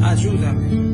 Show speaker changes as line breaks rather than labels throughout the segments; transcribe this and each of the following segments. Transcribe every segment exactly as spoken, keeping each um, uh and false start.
ayúdame.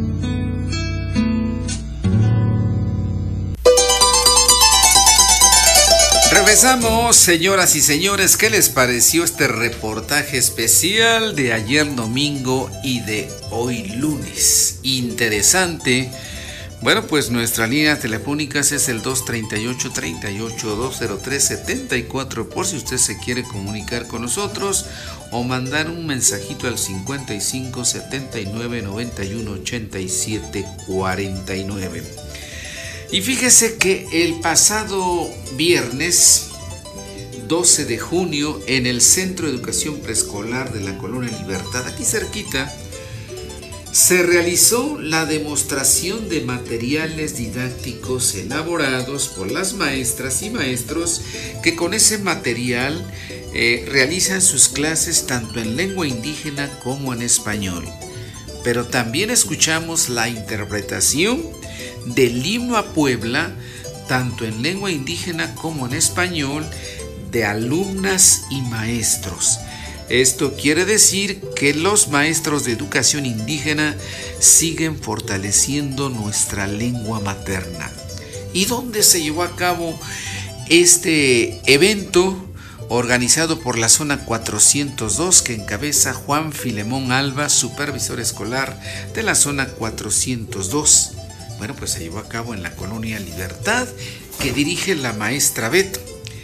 Regresamos, señoras y señores. ¿Qué les pareció este reportaje especial de ayer domingo y de hoy lunes? Interesante. Bueno, pues nuestra línea telefónica es el dos treinta y ocho, treinta y ocho, dos cero tres, setenta y cuatro, por si usted se quiere comunicar con nosotros o mandar un mensajito al cincuenta y cinco, setenta y nueve, noventa y uno, ochenta y siete, cuarenta y nueve. Y fíjese que el pasado viernes doce de junio, en el Centro de Educación Preescolar de la Colonia Libertad, aquí cerquita, se realizó la demostración de materiales didácticos elaborados por las maestras y maestros que con ese material eh, realizan sus clases tanto en lengua indígena como en español. Pero también escuchamos la interpretación del himno a Puebla, tanto en lengua indígena como en español, de alumnas y maestros. Esto quiere decir que los maestros de educación indígena siguen fortaleciendo nuestra lengua materna. ¿Y dónde se llevó a cabo este evento organizado por la zona cuatrocientos dos que encabeza Juan Filemón Alba, supervisor escolar de la zona cuatrocientos dos? Bueno, pues se llevó a cabo en la Colonia Libertad, que dirige la maestra Beto.